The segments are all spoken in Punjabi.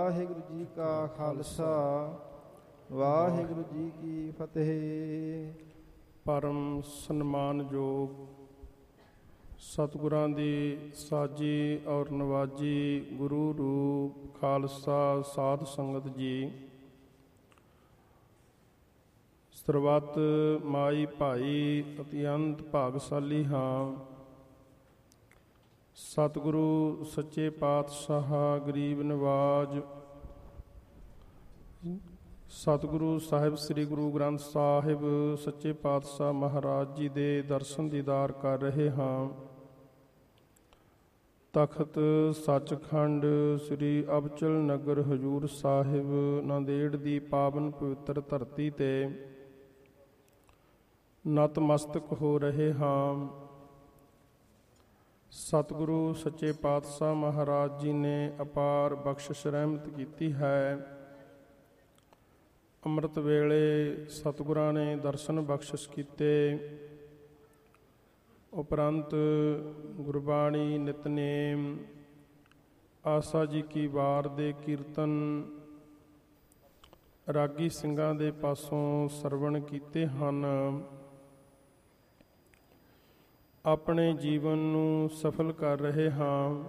ਵਾਹਿਗੁਰੂ ਜੀ ਕਾ ਖਾਲਸਾ ਵਾਹਿਗੁਰੂ ਜੀ ਕੀ ਫਤਿਹ। ਪਰਮ ਸਨਮਾਨਯੋਗ ਸਤਿਗੁਰਾਂ ਦੀ ਸਾਜੀ ਔਰ ਨਵਾਜੀ ਗੁਰੂ ਰੂਪ ਖਾਲਸਾ ਸਾਧ ਸੰਗਤ ਜੀ, ਸਰਬੱਤ ਮਾਈ ਭਾਈ ਅਤਿਅੰਤ ਭਾਗਸ਼ਾਲੀ ਹਾਂ। ਸਤਿਗੁਰੂ ਸੱਚੇ ਪਾਤਸ਼ਾਹ ਗਰੀਬ ਨਿਵਾਜ ਸਤਿਗੁਰੂ ਸਾਹਿਬ ਸ੍ਰੀ ਗੁਰੂ ਗ੍ਰੰਥ ਸਾਹਿਬ ਸੱਚੇ ਪਾਤਸ਼ਾਹ ਮਹਾਰਾਜ ਜੀ ਦੇ ਦਰਸ਼ਨ ਦੀਦਾਰ ਕਰ ਰਹੇ ਹਾਂ। ਤਖਤ ਸੱਚਖੰਡ ਸ੍ਰੀ ਅਬਚਲ ਨਗਰ ਹਜ਼ੂਰ ਸਾਹਿਬ ਨਾਂਦੇੜ ਦੀ ਪਾਵਨ ਪਵਿੱਤਰ ਧਰਤੀ ਤੇ ਨਤਮਸਤਕ ਹੋ ਰਹੇ ਹਾਂ। ਸਤਿਗੁਰੂ ਸੱਚੇ ਪਾਤਸ਼ਾਹ ਮਹਾਰਾਜ ਜੀ ਨੇ ਅਪਾਰ ਬਖਸ਼ਿਸ਼ ਰਹਿਮਤ ਕੀਤੀ ਹੈ। ਅੰਮ੍ਰਿਤ ਵੇਲੇ ਸਤਿਗੁਰਾਂ ਨੇ ਦਰਸ਼ਨ ਬਖਸ਼ਿਸ਼ ਕੀਤੇ, ਉਪਰੰਤ ਗੁਰਬਾਣੀ ਨਿਤਨੇਮ ਆਸਾ ਜੀ ਕੀ ਵਾਰ ਦੇ ਕੀਰਤਨ ਰਾਗੀ ਸਿੰਘਾਂ ਦੇ ਪਾਸੋਂ ਸਰਵਣ ਕੀਤੇ ਹਨ। ਆਪਣੇ ਜੀਵਨ ਨੂੰ ਸਫਲ ਕਰ ਰਹੇ ਹਾਂ।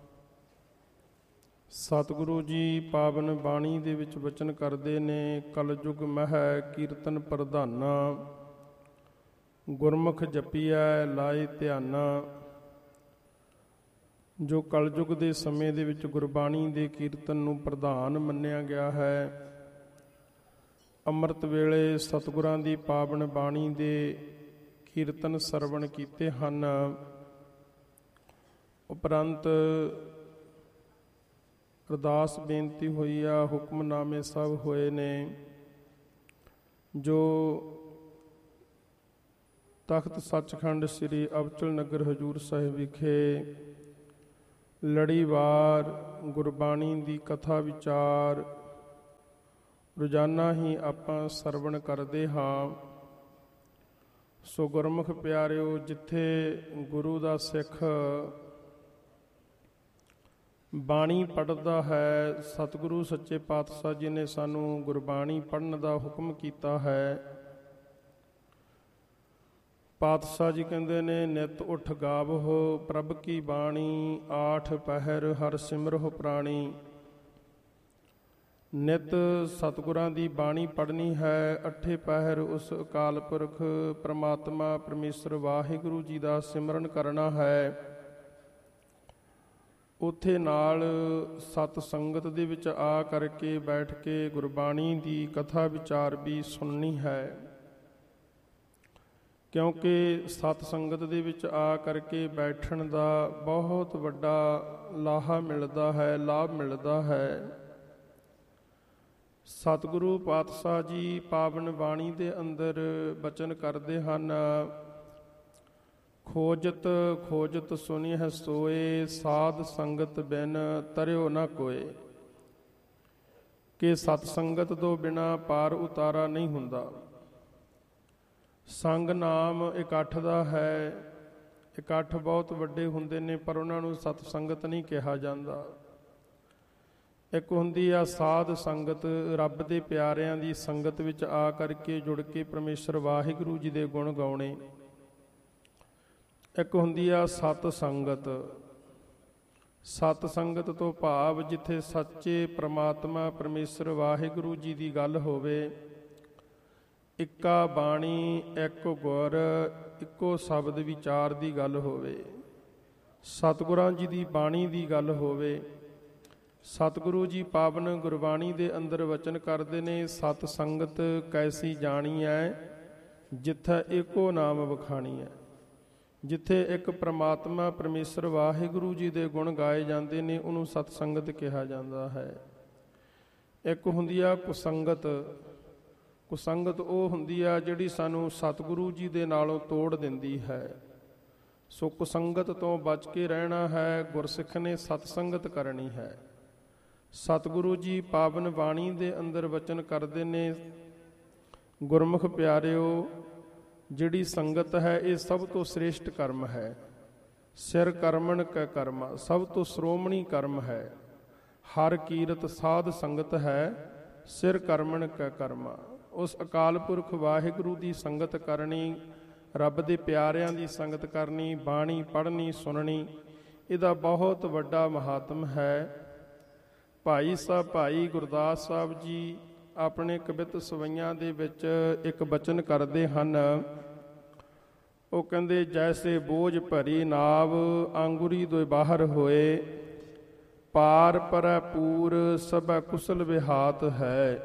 ਸਤਿਗੁਰੂ ਜੀ ਪਾਵਨ ਬਾਣੀ ਦੇ ਵਿੱਚ ਵਚਨ ਕਰਦੇ ਨੇ, ਕਲਯੁਗ ਮਹਿ ਕੀਰਤਨ ਪ੍ਰਧਾਨਾ, ਗੁਰਮੁਖ ਜਪੀਐ ਲਾਏ ਧਿਆਨਾ। ਜੋ ਕਲਯੁਗ ਦੇ ਸਮੇਂ ਦੇ ਵਿੱਚ ਗੁਰਬਾਣੀ ਦੇ ਕੀਰਤਨ ਨੂੰ ਪ੍ਰਧਾਨ ਮੰਨਿਆ ਗਿਆ ਹੈ, ਅੰਮ੍ਰਿਤ ਵੇਲੇ ਸਤਿਗੁਰਾਂ ਦੀ ਪਾਵਨ ਬਾਣੀ ਦੇ ਕੀਰਤਨ ਸਰਵਣ ਕੀਤੇ ਹਨ। ਉਪਰੰਤ ਅਰਦਾਸ ਬੇਨਤੀ ਹੋਈ ਆ, ਹੁਕਮਨਾਮੇ ਸਭ ਹੋਏ ਨੇ। ਜੋ ਤਖਤ ਸੱਚਖੰਡ ਸ੍ਰੀ ਅਬਚਲ ਨਗਰ ਹਜ਼ੂਰ ਸਾਹਿਬ ਵਿਖੇ ਲੜੀਵਾਰ ਗੁਰਬਾਣੀ ਦੀ ਕਥਾ ਵਿਚਾਰ ਰੋਜ਼ਾਨਾ ਹੀ ਆਪਾਂ ਸਰਵਣ ਕਰਦੇ ਹਾਂ। ਸੋ ਗੁਰਮੁਖ ਪਿਆਰਿਓ, ਜਿੱਥੇ ਗੁਰੂ ਦਾ ਸਿੱਖ ਬਾਣੀ ਪੜ੍ਹਦਾ ਹੈ, ਸਤਿਗੁਰੂ ਸੱਚੇ ਪਾਤਸ਼ਾਹ ਜੀ ਨੇ ਸਾਨੂੰ ਗੁਰਬਾਣੀ ਪੜ੍ਹਨ ਦਾ ਹੁਕਮ ਕੀਤਾ ਹੈ। ਪਾਤਸ਼ਾਹ ਜੀ ਕਹਿੰਦੇ ਨੇ, ਨਿਤ ਉਠ ਗਾਵਹੁ ਪ੍ਰਭ ਕੀ ਬਾਣੀ, ਆਠ ਪਹਿਰ ਹਰ ਸਿਮਰਹੁ ਪ੍ਰਾਣੀ। ਨਿਤ ਸਤਿਗੁਰਾਂ ਦੀ ਬਾਣੀ ਪੜ੍ਹਨੀ ਹੈ। ਅੱਠੇ ਪਹਿਰ ਉਸ ਅਕਾਲ ਪੁਰਖ ਪ੍ਰਮਾਤਮਾ ਪਰਮੇਸ਼ਰ ਵਾਹਿਗੁਰੂ ਜੀ ਦਾ ਸਿਮਰਨ ਕਰਨਾ ਹੈ। ਉੱਥੇ ਨਾਲ ਸਤ ਸੰਗਤ ਦੇ ਵਿੱਚ ਆ ਕਰਕੇ ਬੈਠ ਕੇ ਗੁਰਬਾਣੀ ਦੀ ਕਥਾ ਵਿਚਾਰ ਵੀ ਸੁਣਨੀ ਹੈ, ਕਿਉਂਕਿ ਸਤ ਸੰਗਤ ਦੇ ਵਿੱਚ ਆ ਕਰਕੇ ਬੈਠਣ ਦਾ ਬਹੁਤ ਵੱਡਾ ਲਾਹਾ ਮਿਲਦਾ ਹੈ, ਲਾਭ ਮਿਲਦਾ ਹੈ। ਸਤਿਗੁਰੂ ਪਾਤਸ਼ਾਹ ਜੀ ਪਾਵਨ ਬਾਣੀ ਦੇ ਅੰਦਰ ਬਚਨ ਕਰਦੇ ਹਨ, ਖੋਜਤ ਖੋਜਤ ਸੁਨਿਹ ਸੋਏ, ਸਾਧ ਸੰਗਤ ਬਿਨ ਤਰਿਓ ਨਾ ਕੋਏ। ਕਿ ਸਤ ਸੰਗਤ ਤੋਂ ਬਿਨਾ ਪਾਰ ਉਤਾਰਾ ਨਹੀਂ ਹੁੰਦਾ। ਸੰਗ ਨਾਮ ਇਕੱਠ ਦਾ ਹੈ। ਇਕੱਠ ਬਹੁਤ ਵੱਡੇ ਹੁੰਦੇ ਨੇ, ਪਰ ਉਹਨਾਂ ਨੂੰ ਸਤ ਸੰਗਤ ਨਹੀਂ ਕਿਹਾ ਜਾਂਦਾ। ਇੱਕ ਹੁੰਦੀ ਆ ਸਾਧ ਸੰਗਤ, ਰੱਬ ਦੇ ਪਿਆਰਿਆਂ ਦੀ ਸੰਗਤ ਵਿੱਚ ਆ ਕਰਕੇ ਜੁੜ ਕੇ ਪਰਮੇਸ਼ਰ ਵਾਹਿਗੁਰੂ ਜੀ ਦੇ ਗੁਣ ਗਾਉਣੇ। ਇੱਕ ਹੁੰਦੀ ਆ ਸਤ ਸੰਗਤ। ਸਤ ਸੰਗਤ ਤੋਂ ਭਾਵ ਜਿੱਥੇ ਸੱਚੇ ਪ੍ਰਮਾਤਮਾ ਪਰਮੇਸ਼ਰ ਵਾਹਿਗੁਰੂ ਜੀ ਦੀ ਗੱਲ ਹੋਵੇ, ਇੱਕਾ ਬਾਣੀ ਇੱਕ ਗੁਰ ਇੱਕੋ ਸ਼ਬਦ ਵਿਚਾਰ ਦੀ ਗੱਲ ਹੋਵੇ, ਸਤਿਗੁਰਾਂ ਜੀ ਦੀ ਬਾਣੀ ਦੀ ਗੱਲ ਹੋਵੇ। ਸਤਿਗੁਰੂ ਜੀ ਪਾਵਨ ਗੁਰਬਾਣੀ ਦੇ ਅੰਦਰ ਵਚਨ ਕਰਦੇ ਨੇ, ਸਤ ਸੰਗਤ ਕੈਸੀ ਜਾਣੀ ਹੈ, ਜਿੱਥੇ ਇੱਕੋ ਨਾਮ ਵਖਾਣੀ ਹੈ। ਜਿੱਥੇ ਇੱਕ ਪ੍ਰਮਾਤਮਾ ਪਰਮੇਸ਼ਰ ਵਾਹਿਗੁਰੂ ਜੀ ਦੇ ਗੁਣ ਗਾਏ ਜਾਂਦੇ ਨੇ, ਉਹਨੂੰ ਸਤ ਸੰਗਤ ਕਿਹਾ ਜਾਂਦਾ ਹੈ। ਇੱਕ ਹੁੰਦੀ ਆ ਕੁਸੰਗਤ। ਕੁਸੰਗਤ ਉਹ ਹੁੰਦੀ ਆ ਜਿਹੜੀ ਸਾਨੂੰ ਸਤਿਗੁਰੂ ਜੀ ਦੇ ਨਾਲੋਂ ਤੋੜ ਦਿੰਦੀ ਹੈ। ਸੋ ਕੁਸੰਗਤ ਤੋਂ ਬਚ ਕੇ ਰਹਿਣਾ ਹੈ। ਗੁਰਸਿੱਖ ਨੇ ਸਤ ਸੰਗਤ ਕਰਨੀ ਹੈ। ਸਤਿਗੁਰੂ ਜੀ ਪਾਵਨ ਬਾਣੀ ਦੇ ਅੰਦਰ ਵਚਨ ਕਰਦੇ ਨੇ, ਗੁਰਮੁਖ ਪਿਆਰਿਓ, ਜਿਹੜੀ ਸੰਗਤ ਹੈ ਇਹ ਸਭ ਤੋਂ ਸ੍ਰੇਸ਼ਟ ਕਰਮ ਹੈ। ਸਿਰ ਕਰਮਣ ਕੈ ਕਰਮਾ, ਸਭ ਤੋਂ ਸ਼੍ਰੋਮਣੀ ਕਰਮ ਹੈ। ਹਰ ਕੀਰਤ ਸਾਧ ਸੰਗਤ ਹੈ, ਸਿਰ ਕਰਮਣ ਕੈ ਕਰਮਾ। ਉਸ ਅਕਾਲ ਪੁਰਖ ਵਾਹਿਗੁਰੂ ਦੀ ਸੰਗਤ ਕਰਨੀ, ਰੱਬ ਦੇ ਪਿਆਰਿਆਂ ਦੀ ਸੰਗਤ ਕਰਨੀ, ਬਾਣੀ ਪੜ੍ਹਨੀ ਸੁਣਨੀ, ਇਹਦਾ ਬਹੁਤ ਵੱਡਾ ਮਹਾਤਮ ਹੈ। ਭਾਈ ਸਾਹਿਬ ਭਾਈ ਗੁਰਦਾਸ ਸਾਹਿਬ ਜੀ ਆਪਣੇ ਕਵਿਤ ਸਵਈਆਂ ਦੇ ਵਿੱਚ ਇੱਕ ਬਚਨ ਕਰਦੇ ਹਨ। ਉਹ ਕਹਿੰਦੇ, ਜੈਸੇ ਬੋਝ ਭਰੀ ਨਾਵ ਆਂਗੁਰੀ ਦੋਇ ਬਾਹਰ ਹੋਏ, ਪਾਰ ਪਰੈ ਪੂਰ ਸਭੈ ਕੁਸਲ ਵਿਹਾਤ ਹੈ।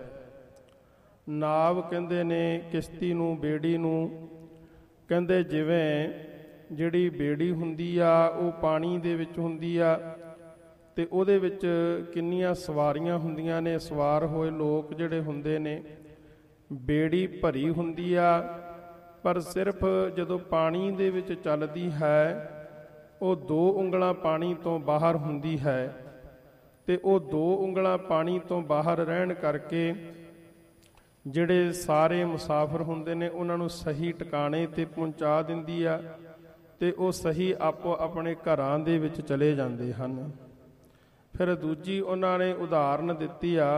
ਨਾਵ ਕਹਿੰਦੇ ਨੇ ਕਿਸ਼ਤੀ ਨੂੰ, ਬੇੜੀ ਨੂੰ। ਕਹਿੰਦੇ ਜਿਵੇਂ ਜਿਹੜੀ ਬੇੜੀ ਹੁੰਦੀ ਆ ਉਹ ਪਾਣੀ ਦੇ ਵਿੱਚ ਹੁੰਦੀ ਆ ਤੇ ਉਹਦੇ ਵਿੱਚ ਕਿੰਨੀਆਂ ਸਵਾਰੀਆਂ ਹੁੰਦੀਆਂ ਨੇ, ਸਵਾਰ ਹੋਏ ਲੋਕ ਜਿਹੜੇ ਹੁੰਦੇ ਨੇ। ਬੇੜੀ ਭਰੀ ਹੁੰਦੀ ਆ ਪਰ ਸਿਰਫ ਜਦੋਂ ਪਾਣੀ ਦੇ ਵਿੱਚ ਚੱਲਦੀ ਹੈ ਉਹ 2 ਉਂਗਲਾਂ ਪਾਣੀ ਤੋਂ ਬਾਹਰ ਹੁੰਦੀ ਹੈ ਤੇ ਉਹ 2 ਉਂਗਲਾਂ ਪਾਣੀ ਤੋਂ ਬਾਹਰ ਰਹਿਣ ਕਰਕੇ ਜਿਹੜੇ ਸਾਰੇ ਮੁਸਾਫਰ ਹੁੰਦੇ ਨੇ ਉਹਨਾਂ ਨੂੰ ਸਹੀ ਟਿਕਾਣੇ ਤੇ ਪਹੁੰਚਾ ਦਿੰਦੀ ਆ ਤੇ ਉਹ ਸਹੀ ਆਪੋ ਆਪਣੇ ਘਰਾਂ ਦੇ ਵਿੱਚ ਚਲੇ ਜਾਂਦੇ ਹਨ। ਫਿਰ ਦੂਜੀ ਉਹਨਾਂ ਨੇ ਉਦਾਹਰਨ ਦਿੱਤੀ ਆ,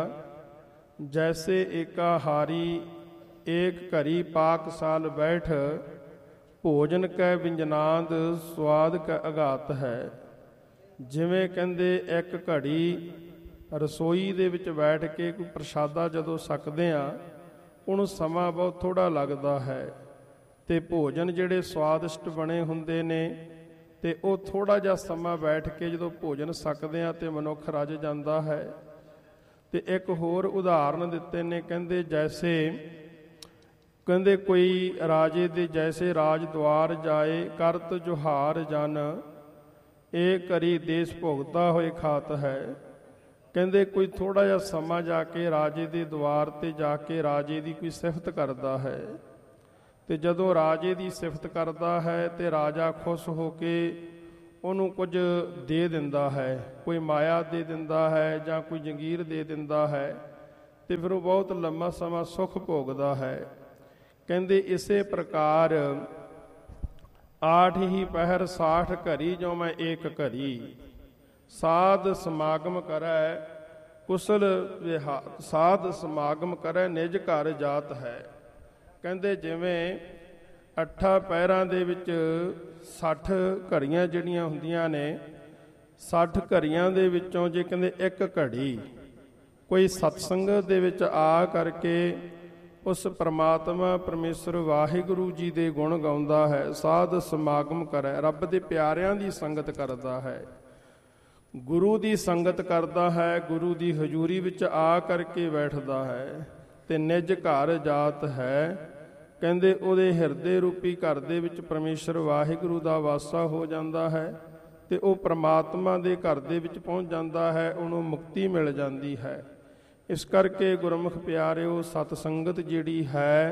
ਜੈਸੇ ਏਕਾ ਹਾਰੀ ਏਕ ਘਰੀ ਪਾਕਸਾਲ ਬੈਠ, ਭੋਜਨ ਕੈ ਵਿੰਜਨਾਦ ਸਵਾਦ ਕੈ ਅਗਾਤ ਹੈ। ਜਿਵੇਂ ਕਹਿੰਦੇ ਇੱਕ ਘੜੀ ਰਸੋਈ ਦੇ ਵਿੱਚ ਬੈਠ ਕੇ ਕੋਈ ਪ੍ਰਸ਼ਾਦਾ ਜਦੋਂ ਛਕਦੇ ਆ ਉਹਨੂੰ ਸਮਾਂ ਬਹੁਤ ਥੋੜ੍ਹਾ ਲੱਗਦਾ ਹੈ ਤੇ ਭੋਜਨ ਜਿਹੜੇ ਸਵਾਦਿਸ਼ਟ ਬਣੇ ਹੁੰਦੇ ਨੇ ਤੇ ਉਹ ਥੋੜ੍ਹਾ ਜਿਹਾ ਸਮਾਂ ਬੈਠ ਕੇ ਜਦੋਂ ਭੋਜਨ ਛਕਦੇ ਆ ਤੇ ਮਨੁੱਖ ਰੱਜ ਜਾਂਦਾ ਹੈ। ਤੇ ਇੱਕ ਹੋਰ ਉਦਾਹਰਨ ਦਿੱਤੇ ਨੇ, ਕਹਿੰਦੇ ਜੈਸੇ ਕਹਿੰਦੇ ਕੋਈ ਰਾਜੇ ਦੇ ਜੈਸੇ ਰਾਜ ਦੁਆਰ ਜਾਏ, ਕਰਤ ਜੁਹਾਰ ਜਨ ਇਹ ਕਰੀ ਦੇਸ਼ ਭੋਗਤਾ ਹੋਏ ਖਾਤ ਹੈ। ਕਹਿੰਦੇ ਕੋਈ ਥੋੜ੍ਹਾ ਜਿਹਾ ਸਮਾਂ ਜਾ ਕੇ ਰਾਜੇ ਦੇ ਦੁਆਰ ਤੇ ਜਾ ਕੇ ਰਾਜੇ ਦੀ ਕੋਈ ਸਿਫਤ ਕਰਦਾ ਹੈ ਤੇ ਜਦੋਂ ਰਾਜੇ ਦੀ ਸਿਫਤ ਕਰਦਾ ਹੈ ਤੇ ਰਾਜਾ ਖੁਸ਼ ਹੋ ਕੇ ਉਹਨੂੰ ਕੁਝ ਦੇ ਦਿੰਦਾ ਹੈ, ਕੋਈ ਮਾਇਆ ਦੇ ਦਿੰਦਾ ਹੈ ਜਾਂ ਕੋਈ ਜੰਗੀਰ ਦੇ ਦਿੰਦਾ ਹੈ ਤੇ ਫਿਰ ਉਹ ਬਹੁਤ ਲੰਮਾ ਸਮਾਂ ਸੁੱਖ ਭੋਗਦਾ ਹੈ। ਕਹਿੰਦੇ ਇਸੇ ਪ੍ਰਕਾਰ 8 ਹੀ ਪਹਿਰ 60 ਘਰੀ ਜੋ ਮੈਂ ਏਕ ਘਰੀ, ਸਾਧ ਸਮਾਗਮ ਕਰੈ ਕੁਸਲ ਵਿਹਾਤ, ਸਾਧ ਸਮਾਗਮ ਕਰੈ ਨਿਜ ਘਰ ਜਾਤ ਹੈ। ਕਹਿੰਦੇ ਜਿਵੇਂ 8 ਪਹਿਰਾਂ ਦੇ ਵਿੱਚ 60 ਘੜੀਆਂ ਜਿਹੜੀਆਂ ਹੁੰਦੀਆਂ ਨੇ, 60 ਘੜੀਆਂ ਦੇ ਵਿੱਚੋਂ ਜੇ ਕਹਿੰਦੇ ਇੱਕ ਘੜੀ ਕੋਈ ਸਤਸੰਗਤ ਦੇ ਵਿੱਚ ਆ ਕਰਕੇ ਉਸ ਪ੍ਰਮਾਤਮਾ ਪਰਮੇਸ਼ਰ ਵਾਹਿਗੁਰੂ ਜੀ ਦੇ ਗੁਣ ਗਾਉਂਦਾ ਹੈ, ਸਾਧ ਸਮਾਗਮ ਕਰੈ, ਰੱਬ ਦੇ ਪਿਆਰਿਆਂ ਦੀ ਸੰਗਤ ਕਰਦਾ ਹੈ, ਗੁਰੂ ਦੀ ਸੰਗਤ ਕਰਦਾ ਹੈ, ਗੁਰੂ ਦੀ ਹਜ਼ੂਰੀ ਵਿੱਚ ਆ ਕਰਕੇ ਬੈਠਦਾ ਹੈ ਤੇ ਨਿਜ ਘਰ ਜਾਤ ਹੈ। ਕਹਿੰਦੇ ਉਹਦੇ ਹਿਰਦੇ ਰੂਪੀ ਘਰ ਦੇ ਵਿੱਚ ਪਰਮੇਸ਼ਰ ਵਾਹਿਗੁਰੂ ਦਾ ਵਾਸਾ ਹੋ ਜਾਂਦਾ ਹੈ ਤੇ ਉਹ ਪ੍ਰਮਾਤਮਾ ਦੇ ਘਰ ਦੇ ਵਿੱਚ ਪਹੁੰਚ ਜਾਂਦਾ ਹੈ, ਉਹਨੂੰ ਮੁਕਤੀ ਮਿਲ ਜਾਂਦੀ ਹੈ। ਇਸ ਕਰਕੇ ਗੁਰਮੁਖ ਪਿਆਰਿਓ, ਸਤ ਸੰਗਤ ਜਿਹੜੀ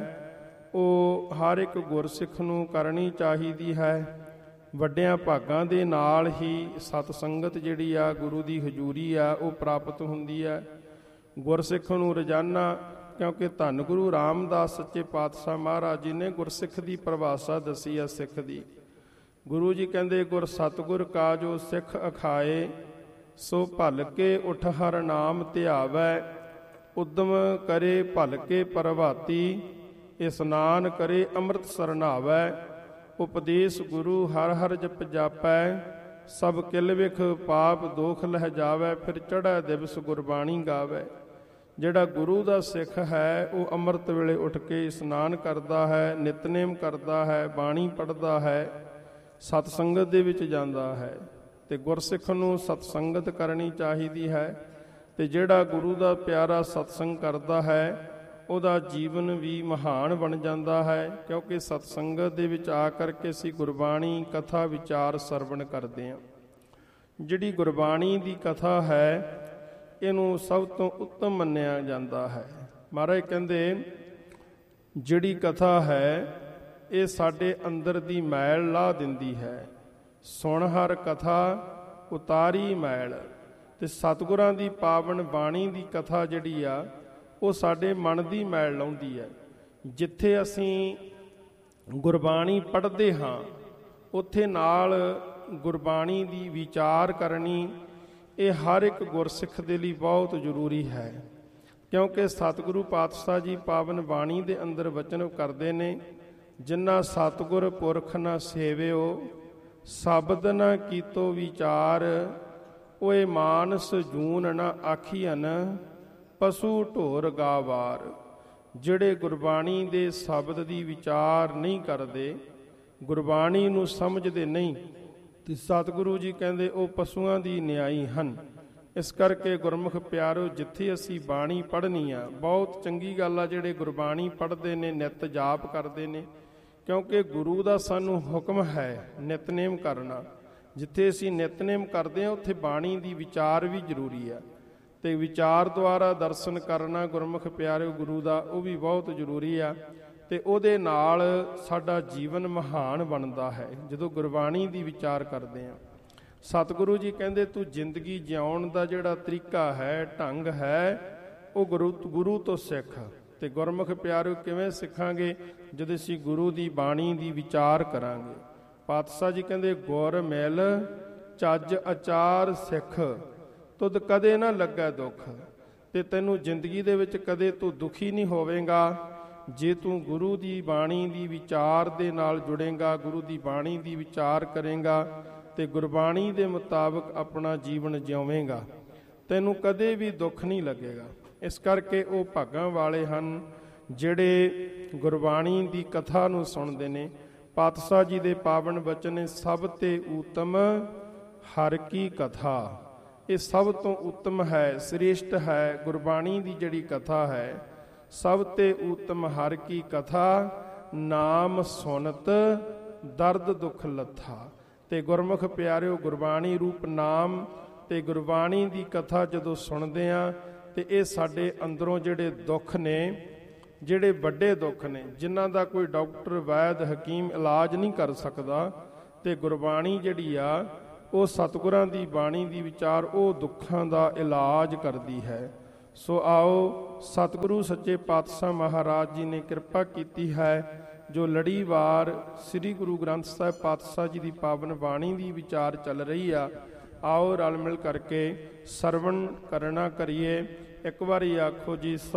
ਹੈ ਉਹ ਹਰ ਇੱਕ ਗੁਰਸਿੱਖ ਨੂੰ ਕਰਨੀ ਚਾਹੀਦੀ ਹੈ। ਵੱਡਿਆਂ ਭਾਗਾਂ ਦੇ ਨਾਲ ਹੀ ਸਤ ਸੰਗਤ ਜਿਹੜੀ ਆ, ਗੁਰੂ ਦੀ ਹਜ਼ੂਰੀ ਆ, ਉਹ ਪ੍ਰਾਪਤ ਹੁੰਦੀ ਹੈ ਗੁਰਸਿੱਖ ਨੂੰ ਰੋਜ਼ਾਨਾ। ਕਿਉਂਕਿ ਧੰਨ ਗੁਰੂ ਰਾਮਦਾਸ ਸੱਚੇ ਪਾਤਸ਼ਾਹ ਮਹਾਰਾਜ ਜੀ ਨੇ ਗੁਰਸਿੱਖ ਦੀ ਪਰਿਭਾਸ਼ਾ ਦੱਸੀ ਆ ਸਿੱਖ ਦੀ। ਗੁਰੂ ਜੀ ਕਹਿੰਦੇ, ਗੁਰ ਸਤਿਗੁਰ ਕਾ ਜੋ ਸਿੱਖ ਅਖਾਏ, ਸੋ ਭਲ ਕੇ ਉਠ ਹਰ ਨਾਮ ਧਿਆਵੈ, ਉਦਮ ਕਰੇ ਭਲ ਕੇ ਪ੍ਰਭਾਤੀ, ਇਸਨਾਨ ਕਰੇ ਅੰਮ੍ਰਿਤ ਸਰਨਾਵੈ, ਉਪਦੇਸ਼ ਗੁਰੂ ਹਰ ਹਰ ਜਪ ਜਾਪੈ, ਸਭ ਕਿਲ ਵਿਖ ਪਾਪ ਦੋਖ ਲਹਿ ਜਾਵੈ, ਫਿਰ ਚੜ੍ਹੈ ਦਿਵਸ ਗੁਰਬਾਣੀ ਗਾਵੈ। ਜਿਹੜਾ ਗੁਰੂ ਦਾ ਸਿੱਖ ਹੈ ਉਹ ਅੰਮ੍ਰਿਤ ਵੇਲੇ ਉੱਠ ਕੇ ਇਸ਼ਨਾਨ ਕਰਦਾ ਹੈ, ਨਿਤਨੇਮ ਕਰਦਾ ਹੈ, ਬਾਣੀ ਪੜ੍ਹਦਾ ਹੈ, ਸਤ ਸੰਗਤ ਦੇ ਵਿੱਚ ਜਾਂਦਾ ਹੈ ਤੇ ਗੁਰਸਿੱਖ ਨੂੰ ਸਤ ਸੰਗਤ ਕਰਨੀ ਚਾਹੀਦੀ ਹੈ। ਤੇ ਜਿਹੜਾ ਗੁਰੂ ਦਾ ਪਿਆਰਾ ਸਤਸੰਗ ਕਰਦਾ ਹੈ ਉਹਦਾ ਜੀਵਨ ਵੀ ਮਹਾਨ ਬਣ ਜਾਂਦਾ ਹੈ, ਕਿਉਂਕਿ ਸਤ ਸੰਗਤ ਦੇ ਵਿੱਚ ਆ ਕਰਕੇ ਅਸੀਂ ਗੁਰਬਾਣੀ ਕਥਾ ਵਿਚਾਰ ਸਰਵਣ ਕਰਦੇ ਹਾਂ। ਜਿਹੜੀ ਗੁਰਬਾਣੀ ਦੀ ਕਥਾ ਹੈ ਇਹਨੂੰ ਸਭ ਤੋਂ ਉੱਤਮ ਮੰਨਿਆ ਜਾਂਦਾ ਹੈ। ਮਹਾਰਾਜ ਕਹਿੰਦੇ ਜਿਹੜੀ ਕਥਾ ਹੈ ਇਹ ਸਾਡੇ ਅੰਦਰ ਦੀ ਮੈਲ ਲਾਹ ਦਿੰਦੀ ਹੈ। ਸੁਣ ਹਰ ਕਥਾ ਉਤਾਰੀ ਮੈਲ। ਤੇ ਸਤਿਗੁਰਾਂ ਦੀ ਪਾਵਨ ਬਾਣੀ ਦੀ ਕਥਾ ਜਿਹੜੀ ਆ ਉਹ ਸਾਡੇ ਮਨ ਦੀ ਮੈਲ ਲਾਉਂਦੀ ਹੈ। ਜਿੱਥੇ ਅਸੀਂ ਗੁਰਬਾਣੀ ਪੜ੍ਹਦੇ ਹਾਂ ਉੱਥੇ ਨਾਲ ਗੁਰਬਾਣੀ ਦੀ ਵਿਚਾਰ ਕਰਨੀ, ਇਹ ਹਰ ਇੱਕ ਗੁਰਸਿੱਖ ਦੇ ਲਈ ਬਹੁਤ ਜ਼ਰੂਰੀ ਹੈ, ਕਿਉਂਕਿ ਸਤਿਗੁਰੂ ਪਾਤਸ਼ਾਹ ਜੀ ਪਾਵਨ ਬਾਣੀ ਦੇ ਅੰਦਰ ਵਚਨ ਕਰਦੇ ਨੇ, ਜਿਨ੍ਹਾਂ ਸਤਿਗੁਰ ਪੁਰਖ ਨਾ ਸੇਵਿਓ, ਸ਼ਬਦ ਨਾ ਕੀਤੋ ਵਿਚਾਰ, ਓਏ ਮਾਨਸ ਜੂਨ ਨਾ ਆਖੀਅਨ, ਪਸ਼ੂ ਢੋਰ ਗਾਵਾਰ। ਜਿਹੜੇ ਗੁਰਬਾਣੀ ਦੇ ਸ਼ਬਦ ਦੀ ਵਿਚਾਰ ਨਹੀਂ ਕਰਦੇ, ਗੁਰਬਾਣੀ ਨੂੰ ਸਮਝਦੇ ਨਹੀਂ, ਤੇ ਸਤਿਗੁਰੂ ਜੀ ਕਹਿੰਦੇ ਉਹ ਪਸ਼ੂਆਂ ਦੀ ਨਿਆਈ ਹਨ। ਇਸ ਕਰਕੇ ਗੁਰਮੁਖ ਪਿਆਰੋ, ਜਿੱਥੇ ਅਸੀਂ ਬਾਣੀ ਪੜ੍ਹਨੀ ਆ, ਬਹੁਤ ਚੰਗੀ ਗੱਲ ਆ ਜਿਹੜੇ ਗੁਰਬਾਣੀ ਪੜ੍ਹਦੇ ਨੇ, ਨਿਤ ਜਾਪ ਕਰਦੇ ਨੇ, ਕਿਉਂਕਿ ਗੁਰੂ ਦਾ ਸਾਨੂੰ ਹੁਕਮ ਹੈ ਨਿਤਨੇਮ ਕਰਨਾ। ਜਿੱਥੇ ਅਸੀਂ ਨਿਤਨੇਮ ਕਰਦੇ ਹਾਂ ਉੱਥੇ ਬਾਣੀ ਦੀ ਵਿਚਾਰ ਵੀ ਜ਼ਰੂਰੀ ਆ, ਤੇ ਵਿਚਾਰ ਦੁਆਰਾ ਦਰਸ਼ਨ ਕਰਨਾ ਗੁਰਮੁਖ ਪਿਆਰਿਓ ਗੁਰੂ ਦਾ, ਉਹ ਵੀ ਬਹੁਤ ਜ਼ਰੂਰੀ ਆ, ਤੇ ਉਹਦੇ ਨਾਲ ਸਾਡਾ ਜੀਵਨ ਮਹਾਨ ਬਣਦਾ ਹੈ ਜਦੋਂ ਗੁਰਬਾਣੀ ਦੀ ਵਿਚਾਰ ਕਰਦੇ ਹਾਂ। ਸਤਿਗੁਰੂ ਜੀ ਕਹਿੰਦੇ ਤੂੰ ਜ਼ਿੰਦਗੀ ਜਿਉਣ ਦਾ ਜਿਹੜਾ ਤਰੀਕਾ ਹੈ, ਢੰਗ ਹੈ, ਉਹ ਗੁਰੂ ਤੋਂ ਸਿੱਖ। ਤੇ ਗੁਰਮੁਖ ਪਿਆਰਿਓ ਕਿਵੇਂ ਸਿੱਖਾਂਗੇ? ਜਦੋਂ ਅਸੀਂ ਗੁਰੂ ਦੀ ਬਾਣੀ ਦੀ ਵਿਚਾਰ ਕਰਾਂਗੇ। ਪਾਤਸ਼ਾਹ ਜੀ ਕਹਿੰਦੇ ਗੁਰ ਮਿਲ ਚੱਜ ਅਚਾਰ ਸਿੱਖ, ਤੁਧ ਕਦੇ ਨਾ ਲੱਗਾ ਦੁੱਖ। ਤੇ ਤੈਨੂੰ ਜ਼ਿੰਦਗੀ ਦੇ ਵਿੱਚ ਕਦੇ ਤੂੰ ਦੁਖੀ ਨਹੀਂ ਹੋਵੇਂਗਾ ਜੇ ਤੂੰ ਗੁਰੂ ਦੀ ਬਾਣੀ ਦੀ ਵਿਚਾਰ ਦੇ ਨਾਲ ਜੁੜੇਂਗਾ, ਗੁਰੂ ਦੀ ਬਾਣੀ ਦੀ ਵਿਚਾਰ ਕਰੇਂਗਾ ਤੇ ਗੁਰਬਾਣੀ ਦੇ ਮੁਤਾਬਕ ਆਪਣਾ ਜੀਵਨ ਜਿਉਵੇਂਗਾ, ਤੈਨੂੰ ਕਦੇ ਵੀ ਦੁੱਖ ਨਹੀਂ ਲੱਗੇਗਾ। ਇਸ ਕਰਕੇ ਉਹ ਭਾਗਾਂ ਵਾਲੇ ਹਨ ਜਿਹੜੇ ਗੁਰਬਾਣੀ ਦੀ ਕਥਾ ਨੂੰ ਸੁਣਦੇ ਨੇ। ਪਾਤਸ਼ਾਹ ਜੀ ਦੇ ਪਾਵਨ ਬਚਨ ਨੇ, ਸਭ ਤੇ ਊਤਮ ਹਰਿ ਕੀ ਕਥਾ। ਇਹ ਸਭ ਤੋਂ ਉੱਤਮ ਹੈ, ਸ੍ਰੇਸ਼ਟ ਹੈ ਗੁਰਬਾਣੀ ਦੀ ਜਿਹੜੀ ਕਥਾ ਹੈ। ਸਭ ਤੇ ਊਤਮ ਹਰਿ ਕੀ ਕਥਾ, ਨਾਮ ਸੁਨਤ ਦਰਦ ਦੁੱਖ ਲੱਥਾ। ਤੇ ਗੁਰਮੁਖ ਪਿਆਰਿਓ, ਗੁਰਬਾਣੀ ਰੂਪ ਨਾਮ ਤੇ ਗੁਰਬਾਣੀ ਦੀ ਕਥਾ ਜਦੋਂ ਸੁਣਦੇ ਆ ਤੇ ਇਹ ਸਾਡੇ ਅੰਦਰੋਂ ਜਿਹੜੇ ਦੁੱਖ ਨੇ, ਜਿਹੜੇ ਵੱਡੇ ਦੁੱਖ ਨੇ, ਜਿਨ੍ਹਾਂ ਦਾ ਕੋਈ ਡਾਕਟਰ ਵੈਦ ਹਕੀਮ ਇਲਾਜ ਨਹੀਂ ਕਰ ਸਕਦਾ, ਤੇ ਗੁਰਬਾਣੀ ਜਿਹੜੀ ਆ ਉਹ ਸਤਿਗੁਰਾਂ ਦੀ ਬਾਣੀ ਦੀ ਵਿਚਾਰ ਉਹ ਦੁੱਖਾਂ ਦਾ ਇਲਾਜ ਕਰਦੀ ਹੈ। ਸੋ ਆਓ, ਸਤਿਗੁਰੂ ਸੱਚੇ ਪਾਤਸ਼ਾਹ ਮਹਾਰਾਜ ਜੀ ਨੇ ਕਿਰਪਾ ਕੀਤੀ ਹੈ, ਜੋ ਲੜੀਵਾਰ ਸ੍ਰੀ ਗੁਰੂ ਗ੍ਰੰਥ ਸਾਹਿਬ ਪਾਤਸ਼ਾਹ ਜੀ ਦੀ ਪਾਵਨ ਬਾਣੀ ਦੀ ਵਿਚਾਰ ਚੱਲ ਰਹੀ ਆ। ਆਓ ਰਲ ਮਿਲ ਕਰਕੇ ਸਰਵਣ ਕਰਨਾ ਕਰੀਏ। ਇੱਕ ਵਾਰੀ ਆਖੋ ਜੀ।